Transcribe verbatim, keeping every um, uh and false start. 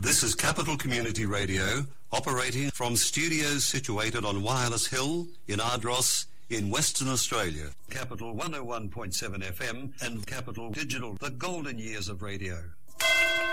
This is Capital Community Radio, operating from studios situated on Wireless Hill in Ardross in Western Australia. Capital one oh one point seven F M and Capital Digital, the golden years of radio.